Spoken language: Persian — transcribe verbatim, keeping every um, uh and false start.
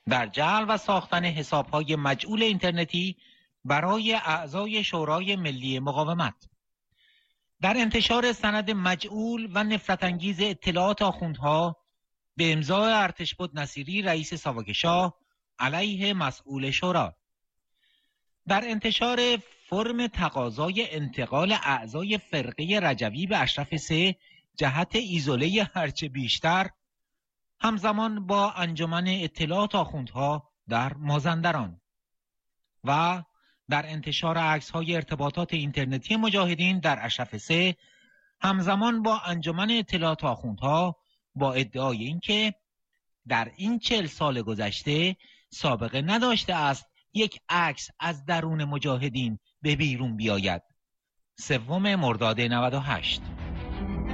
در جعل و ساختن حساب‌های مجعول اینترنتی برای اعضای شورای ملی مقاومت، در انتشار سند مجعول و نفرت انگیز اطلاعات آخوندها به امضای ارتشبد نصیری رئیس ساواک علیه مسئول شورا، در انتشار فرم تقاضای انتقال اعضای فرقه رجوی به اشرف سه جهت ایزوله هرچه بیشتر، همزمان با انجمن اطلاعات آخوندها در مازندران، و در انتشار عکس‌های ارتباطات اینترنتی مجاهدین در اشرف سه همزمان با انجمن اطلاعات آخوندها با ادعای اینکه در این چهل سال گذشته سابقه نداشته است یک عکس از درون مجاهدین به بیرون بیاید. سوم مرداد نود و هشت.